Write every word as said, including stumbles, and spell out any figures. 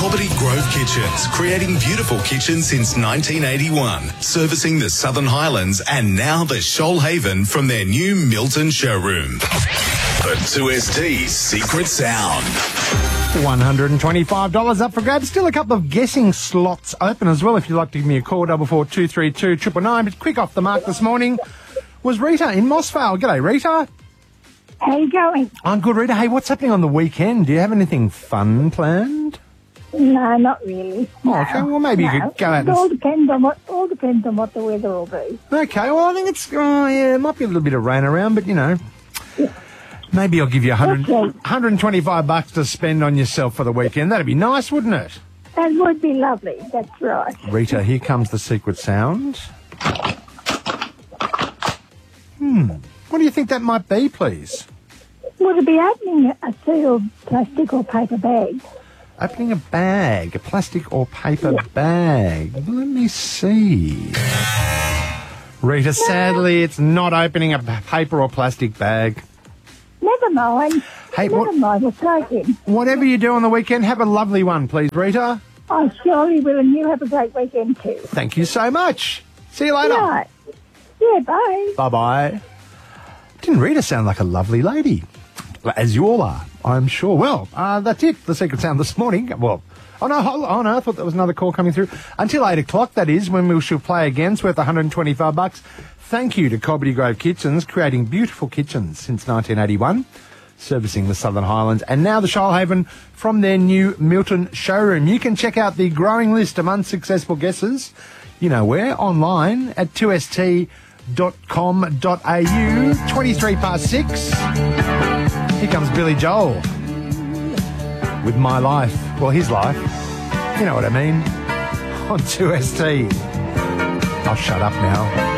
Cobbitty Grove Kitchens, creating beautiful kitchens since nineteen eighty-one, servicing the Southern Highlands and now the Shoalhaven from their new Milton showroom. The two S T Secret Sound. one hundred twenty-five dollars up for grabs. Still a couple of guessing slots open as well if you'd like to give me a call, double four two three two triple nine. But quick off the mark this morning was Rita in Mossvale. G'day, Rita. How you going? I'm good, Rita. Hey, what's happening on the weekend? Do you have anything fun planned? No, not really. Oh, No. okay, well, maybe no. you could go out It and... all depends on what all depends on what the weather will be. Okay, well, I think it's... Oh, yeah, it might be a little bit of rain around, but, you know... Maybe I'll give you one hundred, Okay. one hundred twenty-five bucks to spend on yourself for the weekend. That'd be nice, wouldn't it? That would be lovely. That's right. Rita, here comes the secret sound. Hmm. What do you think that might be, please? Would it be opening a sealed plastic or paper bag? Opening a bag, a plastic or paper bag. Let me see. Rita, sadly, it's not opening a p- paper or plastic bag. Never mind. Hey, Never what- mind. We'll take it. Whatever you do on the weekend, have a lovely one, please, Rita. I surely will, and you have a great weekend too. Thank you so much. See you later. Right. Yeah. Bye. Bye-bye. Didn't Rita sound like a lovely lady? As you all are, I'm sure. Well, uh, that's it. The secret sound this morning. Well, oh no, hold on. I thought there was another call coming through. Until eight o'clock, that is, when we shall play again. It's worth one hundred twenty-five bucks. Thank you to Cobbitty Grove Kitchens, creating beautiful kitchens since nineteen eighty-one, servicing the Southern Highlands, and now the Shoalhaven from their new Milton showroom. You can check out the growing list of unsuccessful guesses, you know where, online at two s t dot com dot a u. twenty-three past six. Here comes Billy Joel with My Life. Well, his life. You know what I mean. On two S T. I'll shut up now.